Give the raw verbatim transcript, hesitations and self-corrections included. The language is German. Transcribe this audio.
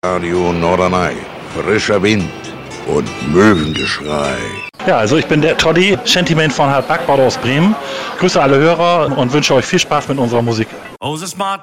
Radio Norderney, frischer Wind und Möwengeschrei. Ja, also ich bin der Toddy, Shantyman von Hart Backbord aus Bremen. Grüße alle Hörer und wünsche euch viel Spaß mit unserer Musik. Oh, the smart